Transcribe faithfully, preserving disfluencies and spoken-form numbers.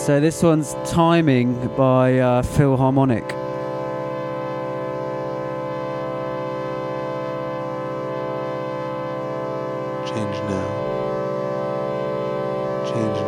So this one's Timing by uh, Philharmonic. Change now. Change